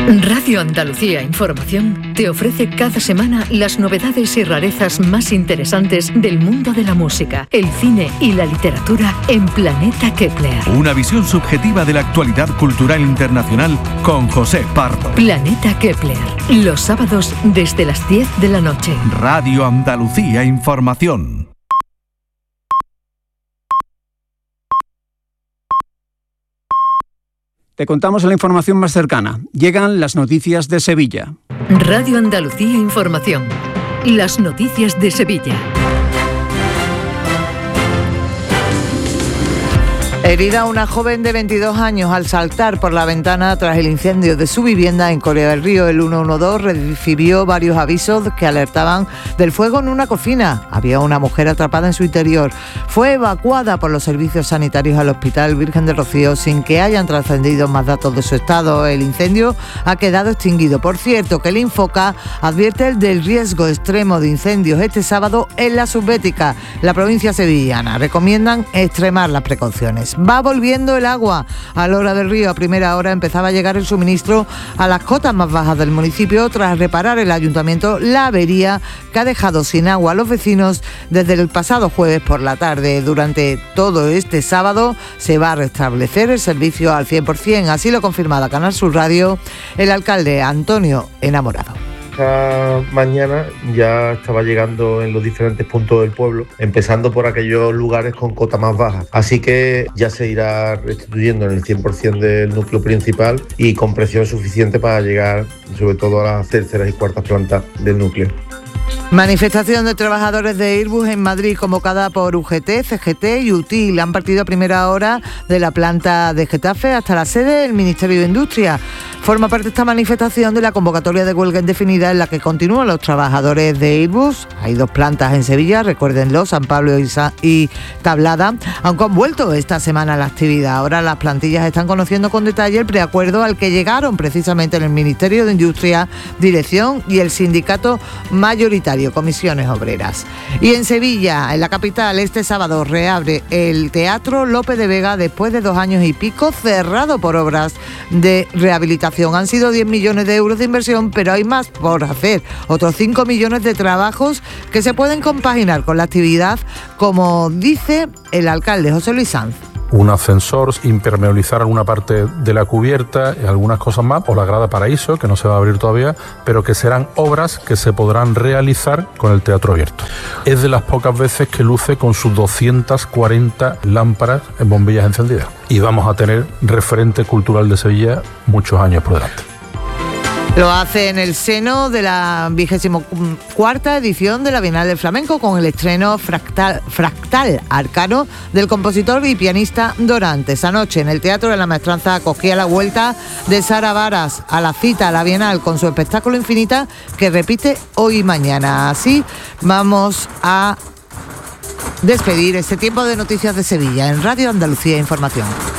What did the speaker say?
Radio Andalucía Información te ofrece cada semana las novedades y rarezas más interesantes del mundo de la música, el cine y la literatura en Planeta Kepler. Una visión subjetiva de la actualidad cultural internacional con José Pardo. Planeta Kepler, los sábados desde las 10 de la noche. Radio Andalucía Información. Te contamos la información más cercana. Llegan las noticias de Sevilla. Radio Andalucía Información. Las noticias de Sevilla. Herida una joven de 22 años al saltar por la ventana tras el incendio de su vivienda en Coria del Río. El 112 recibió varios avisos que alertaban del fuego en una cocina. Había una mujer atrapada en su interior. Fue evacuada por los servicios sanitarios al Hospital Virgen del Rocío sin que hayan trascendido más datos de su estado. El incendio ha quedado extinguido. Por cierto, que el Infoca advierte del riesgo extremo de incendios este sábado en la Subbética, la provincia sevillana. Recomiendan extremar las precauciones. Va volviendo el agua a Lora del Río. A primera hora empezaba a llegar el suministro a las cotas más bajas del municipio tras reparar el ayuntamiento la avería que ha dejado sin agua a los vecinos desde el pasado jueves por la tarde. Durante todo este sábado se va a restablecer el servicio al 100%, así lo confirmaba Canal Sur Radio el alcalde Antonio Enamorado. Esta mañana ya estaba llegando en los diferentes puntos del pueblo, empezando por aquellos lugares con cota más baja. Así que ya se irá restituyendo en el 100% del núcleo principal y con presión suficiente para llegar sobre todo a las terceras y cuartas plantas del núcleo. Manifestación de trabajadores de Airbus en Madrid convocada por UGT, CGT y UTIL. Han partido a primera hora de la planta de Getafe hasta la sede del Ministerio de Industria. Forma parte esta manifestación de la convocatoria de huelga indefinida en la que continúan los trabajadores de Airbus. Hay dos plantas en Sevilla, recuérdenlo, San Pablo y Tablada, aunque han vuelto esta semana a la actividad. Ahora las plantillas están conociendo con detalle el preacuerdo al que llegaron precisamente en el Ministerio de Industria, Dirección y el sindicato mayoritario, Comisiones Obreras. Y en Sevilla, en la capital, este sábado reabre el Teatro Lope de Vega después de 2 años y pico cerrado por obras de rehabilitación. Han sido 10 millones de euros de inversión, pero hay más por hacer. Otros 5 millones de trabajos que se pueden compaginar con la actividad, como dice el alcalde José Luis Sanz. Un ascensor, impermeabilizar alguna parte de la cubierta y algunas cosas más, o la grada Paraíso, que no se va a abrir todavía, pero que serán obras que se podrán realizar con el teatro abierto. Es de las pocas veces que luce con sus 240 lámparas en bombillas encendidas. Y vamos a tener referente cultural de Sevilla muchos años por delante. Lo hace en el seno de la 24ª edición de la Bienal del Flamenco con el estreno Fractal Arcano del compositor y pianista Dorantes. Anoche en el Teatro de la Maestranza acogía la vuelta de Sara Varas a la cita a la Bienal con su espectáculo Infinita que repite hoy y mañana. Así vamos a despedir este tiempo de noticias de Sevilla en Radio Andalucía Información.